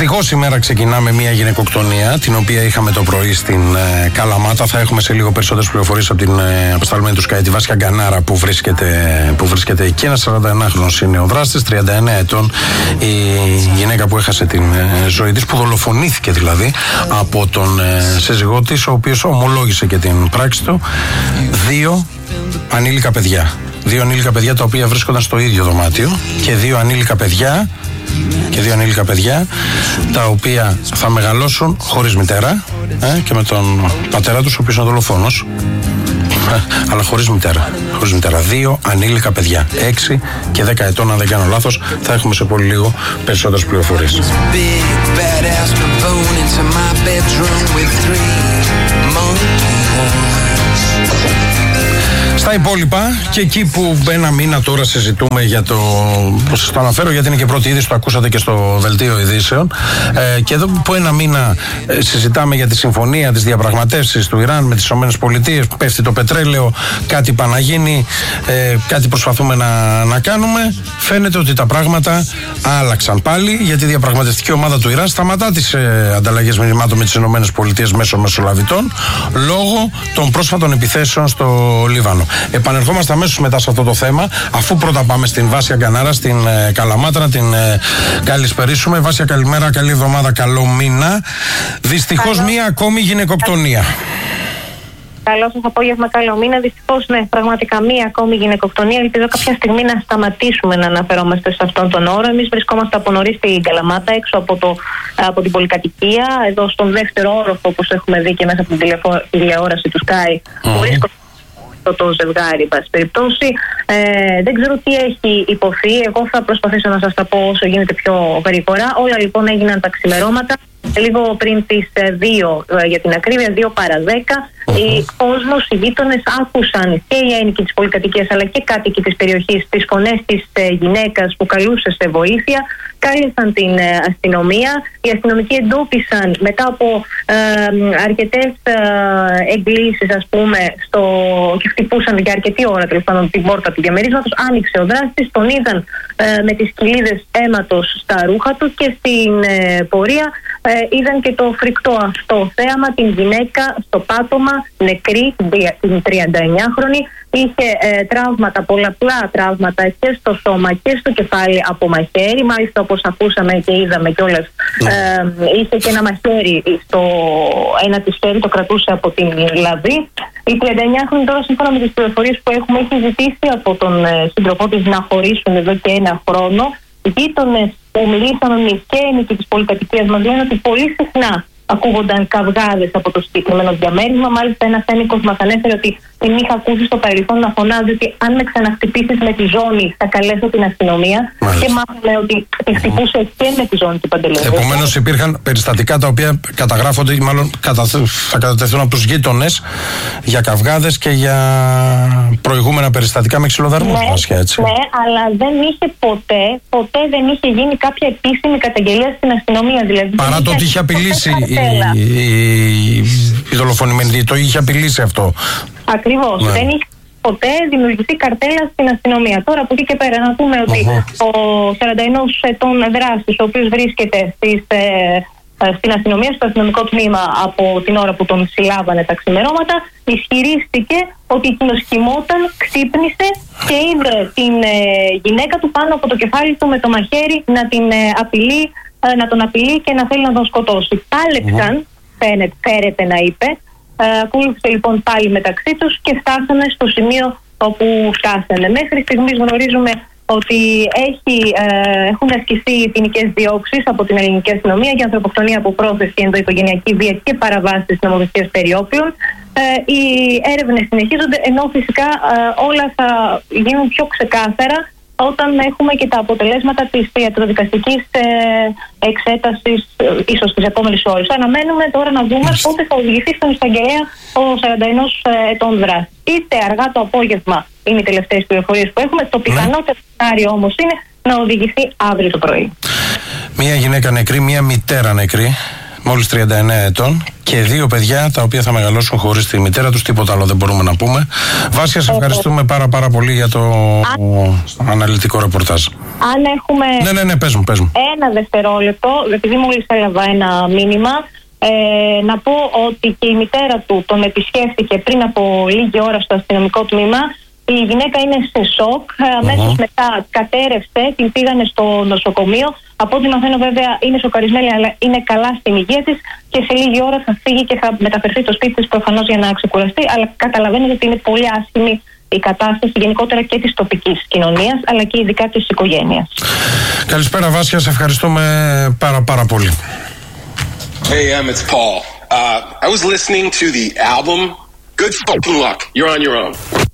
Δυστυχώς σήμερα ξεκινά με μια γυναικοκτονία, την οποία είχαμε το πρωί στην Καλαμάτα. Θα έχουμε σε λίγο περισσότερες πληροφορίες από την απεσταλμένη του ΣΚΑΙ, τη Βάσια Γκανάρα, που βρίσκεται εκεί. Ένας 41χρονος είναι ο δράστης, 39 ετών η γυναίκα που έχασε την ζωή της, που δολοφονήθηκε δηλαδή από τον σύζυγό της, ο οποίος ομολόγησε και την πράξη του. Δύο ανήλικα παιδιά τα οποία βρίσκονταν στο ίδιο δωμάτιο, και δύο ανήλικα παιδιά τα οποία θα μεγαλώσουν χωρίς μητέρα, και με τον πατέρα τους, ο οποίος είναι δολοφόνος, αλλά χωρίς μητέρα. Δύο ανήλικα παιδιά, 6 και 10 ετών αν δεν κάνω λάθος. Θα έχουμε σε πολύ λίγο περισσότερες πληροφορίες. Στα υπόλοιπα, και εκεί που ένα μήνα τώρα συζητούμε για το. Σας το αναφέρω γιατί είναι και πρώτη είδηση, το ακούσατε και στο δελτίο ειδήσεων. Και εδώ που ένα μήνα συζητάμε για τη συμφωνία, τις διαπραγματεύσεις του Ιράν με τις ΗΠΑ, πέφτει το πετρέλαιο, κάτι πάει να γίνει, κάτι προσπαθούμε να κάνουμε. Φαίνεται ότι τα πράγματα άλλαξαν πάλι, γιατί η διαπραγματευτική ομάδα του Ιράν σταματά τις ανταλλαγές μηνυμάτων με τις ΗΠΑ μέσω μεσολαβητών, λόγω των πρόσφατων επιθέσεων στο Λίβανο. Επανερχόμαστε αμέσως μετά σε αυτό το θέμα, αφού πρώτα πάμε στην Βάσια Γκανάρα, στην Καλαμάτα, να την καλησπερίσουμε. Βάσια, καλημέρα, καλή εβδομάδα, καλό μήνα. Δυστυχώς μία ακόμη γυναικοκτονία. Καλό σας απόγευμα, καλό μήνα. Δυστυχώς, ναι, πραγματικά μία ακόμη γυναικοκτονία. Ελπίζω κάποια στιγμή να σταματήσουμε να αναφερόμαστε σε αυτόν τον όρο. Εμείς βρισκόμαστε από νωρίς στην Καλαμάτα, έξω από την πολυκατοικία, εδώ στον δεύτερο όροφο, όπως έχουμε δει και μέσα από την τηλεόραση του Sky, που βρίσκονται το ζευγάρι, πάση περιπτώσει. Δεν ξέρω τι έχει υποθεί. Εγώ θα προσπαθήσω να σας τα πω όσο γίνεται πιο γρήγορα. Όλα λοιπόν έγιναν τα ξημερώματα, λίγο πριν τις 2, για την ακρίβεια, 2 παρά 10. Οι κόσμος, οι γείτονες άκουσαν, και οι ένοικοι της πολυκατοικίας αλλά και κάτοικοι της περιοχής, τις φωνές της γυναίκας που καλούσε σε βοήθεια. Κάλεσαν την αστυνομία. Οι αστυνομικοί εντόπισαν μετά από αρκετές εγκλήσεις, ας πούμε, και χτυπούσαν για αρκετή ώρα τέλος πάντων την πόρτα του διαμερίσματος. Άνοιξε ο δράστης, τον είδαν με τις κοιλίδες αίματος στα ρούχα του, και στην πορεία είδαν και το φρικτό αυτό θέαμα, την γυναίκα στο πάτωμα, νεκρή, την 39χρονη. Είχε τραύματα, πολλαπλά τραύματα και στο σώμα και στο κεφάλι από μαχαίρι. Μάλιστα, όπως ακούσαμε και είδαμε κιόλας, είχε και ένα μαχαίρι στο ένα της χέρι, το κρατούσε από την λαβή. Η 39χρονη τώρα, σύμφωνα με τις πληροφορίες που έχουμε, έχει ζητήσει από τον σύντροφό της να χωρίσουν εδώ και 1 χρόνο. Οι γείτονες που μιλήσαν και ένοικοι της πολυκατοικίας μας λένε ότι πολύ συχνά ακούγονταν καυγάδες από το συγκεκριμένο διαμέρισμα. Μάλιστα, ένας ένοικος μας ανέφερε ότι την είχα ακούσει στο παρελθόν να φωνάζει ότι αν με ξαναχτυπήσεις με τη ζώνη θα καλέσω την αστυνομία. Μάλιστα. Και μάθαμε ότι τη χτυπούσε και με τη ζώνη του Παντελείου. Επομένως, υπήρχαν περιστατικά τα οποία καταγράφονται, ή μάλλον θα κατατεθούν από τους γείτονες, για καυγάδες και για προηγούμενα περιστατικά με ξυλοδαρμούς. Ναι, έτσι. Ναι, αλλά δεν είχε ποτέ δεν είχε γίνει κάποια επίσημη καταγγελία στην αστυνομία. Δηλαδή, παρά το ότι είχε απειλήσει η δολοφονημένη, το είχε απειλήσει αυτό. Ακριβώς. Ναι. Δεν είχε ποτέ δημιουργηθεί καρτέλα στην αστυνομία. Τώρα από εκεί και πέρα να πούμε ότι ο 41 ετών δράστης, ο οποίος βρίσκεται στην αστυνομία, στο αστυνομικό τμήμα από την ώρα που τον συλλάβανε τα ξημερώματα, ισχυρίστηκε ότι εκείνος κοιμόταν, ξύπνησε και είδε την γυναίκα του πάνω από το κεφάλι του με το μαχαίρι να τον απειλεί και να θέλει να τον σκοτώσει. Πάλεψαν, φέρεται να είπε. Ακολούθησε λοιπόν πάλι μεταξύ τους και φτάσανε στο σημείο όπου φτάσανε. Μέχρι στιγμής γνωρίζουμε ότι έχουν ασκηθεί ποινικές διώξεις από την ελληνική αστυνομία για ανθρωποκτονία από πρόθεση, ενδοοικογενειακή βία και παραβάσεις της νομοθεσίας περί όπλων. Οι έρευνες συνεχίζονται, ενώ φυσικά όλα θα γίνουν πιο ξεκάθαρα όταν έχουμε και τα αποτελέσματα της ιατροδικαστικής εξέτασης, ίσως τις επόμενες ώρες. Αναμένουμε τώρα να δούμε πότε θα οδηγηθεί στον εισαγγελέα ο 41 ετών δράστης. Είτε αργά το απόγευμα είναι οι τελευταίες πληροφορίες που έχουμε. Το πιθανότερο σενάριο όμως είναι να οδηγηθεί αύριο το πρωί. Μία γυναίκα νεκρή, μία μητέρα νεκρή. μόλις 39 ετών, και 2 παιδιά τα οποία θα μεγαλώσουν χωρίς τη μητέρα τους. Τίποτα άλλο δεν μπορούμε να πούμε. Βάσια, σε ευχαριστούμε πάρα πολύ για το αναλυτικό ρεπορτάζ. Αν έχουμε. Ναι, πες μου. Ένα δευτερόλεπτο, επειδή μόλις έλαβα ένα μήνυμα. Να πω ότι και η μητέρα του τον επισκέφθηκε πριν από λίγη ώρα στο αστυνομικό τμήμα. Η γυναίκα είναι σε σοκ. Αμέσως μετά κατέρευσε, την πήγανε στο νοσοκομείο. Από ό,τι μαθαίνω, βέβαια, είναι σοκαρισμένη, αλλά είναι καλά στην υγεία της και σε λίγη ώρα θα φύγει και θα μεταφερθεί στο σπίτι της προφανώς για να ξεκουραστεί. Αλλά καταλαβαίνετε ότι είναι πολύ άσχημη η κατάσταση γενικότερα και της τοπικής κοινωνίας, αλλά και ειδικά της οικογένειας. Καλησπέρα, Βάσια, σε ευχαριστούμε πάρα πολύ. Hey, it's Paul. I was listening to the album. Good fucking luck. You're on your own.